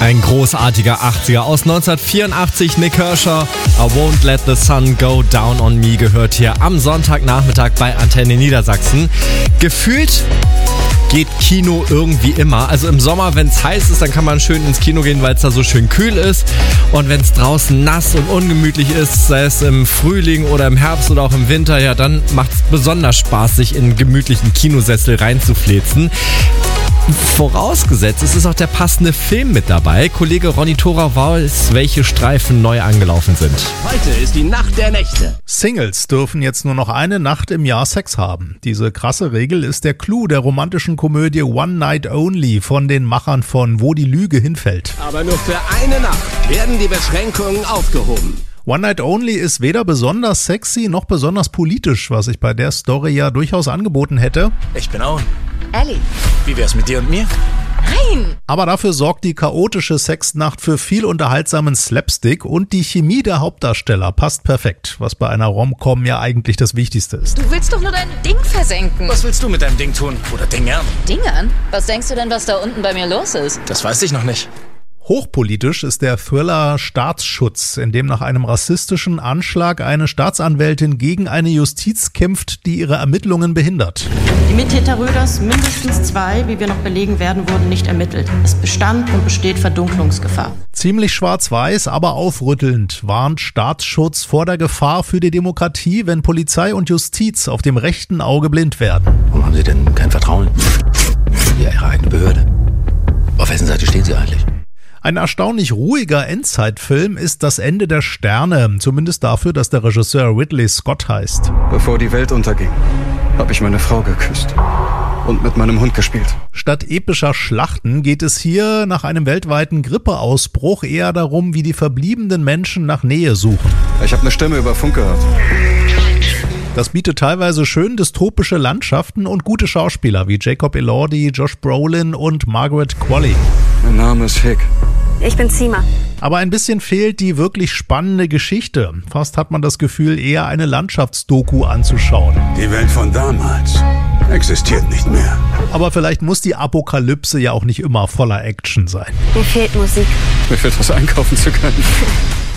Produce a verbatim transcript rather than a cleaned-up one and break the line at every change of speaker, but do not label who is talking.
Ein großartiger achtziger aus neunzehnhundertvierundachtzig. Nick Kershaw, I Won't Let the Sun Go Down on Me gehört hier am Sonntagnachmittag bei Antenne Niedersachsen. Gefühlt geht Kino irgendwie immer. Also im Sommer, wenn es heiß ist, dann kann man schön ins Kino gehen, weil es da so schön kühl ist. Und wenn es draußen nass und ungemütlich ist, sei es im Frühling oder im Herbst oder auch im Winter, ja, dann macht es besonders Spaß, sich in einen gemütlichen Kinosessel reinzufläzen. Vorausgesetzt, es ist auch der passende Film mit dabei. Kollege Ronny Thora weiß, welche Streifen neu angelaufen sind.
Heute ist die Nacht der Nächte.
Singles dürfen jetzt nur noch eine Nacht im Jahr Sex haben. Diese krasse Regel ist der Clou der romantischen Komödie One Night Only von den Machern von Wo die Lüge hinfällt.
Aber nur für eine Nacht werden die Beschränkungen aufgehoben.
One Night Only ist weder besonders sexy noch besonders politisch, was ich bei der Story ja durchaus angeboten hätte.
Ich bin Owen.
Ellie.
Wie wär's mit dir und mir?
Nein!
Aber dafür sorgt die chaotische Sexnacht für viel unterhaltsamen Slapstick und die Chemie der Hauptdarsteller passt perfekt, was bei einer Rom-Com ja eigentlich das Wichtigste ist.
Du willst doch nur dein Ding versenken.
Was willst du mit deinem Ding tun? Oder Dingern?
Dingern? Was denkst du denn, was da unten bei mir los ist?
Das weiß ich noch nicht.
Hochpolitisch ist der Thriller Staatsschutz, in dem nach einem rassistischen Anschlag eine Staatsanwältin gegen eine Justiz kämpft, die ihre Ermittlungen behindert.
Die Mittäter Röders, mindestens zwei, wie wir noch belegen werden, wurden nicht ermittelt. Es bestand und besteht Verdunklungsgefahr.
Ziemlich schwarz-weiß, aber aufrüttelnd warnt Staatsschutz vor der Gefahr für die Demokratie, wenn Polizei und Justiz auf dem rechten Auge blind werden.
Warum haben Sie denn kein Vertrauen in Ihre eigene Behörde? Auf wessen Seite stehen Sie eigentlich?
Ein erstaunlich ruhiger Endzeitfilm ist Das Ende der Sterne, zumindest dafür, dass der Regisseur Ridley Scott heißt.
Bevor die Welt unterging, habe ich meine Frau geküsst und mit meinem Hund gespielt.
Statt epischer Schlachten geht es hier nach einem weltweiten Grippeausbruch eher darum, wie die verbliebenen Menschen nach Nähe suchen.
Ich habe eine Stimme über Funk gehört.
Das bietet teilweise schön dystopische Landschaften und gute Schauspieler wie Jacob Elordi, Josh Brolin und Margaret Qualley.
Mein Name ist Hick.
Ich bin Zima.
Aber ein bisschen fehlt die wirklich spannende Geschichte. Fast hat man das Gefühl, eher eine Landschaftsdoku anzuschauen.
Die Welt von damals existiert nicht mehr.
Aber vielleicht muss die Apokalypse ja auch nicht immer voller Action sein.
Mir fehlt Musik.
Mir fehlt was einkaufen zu können.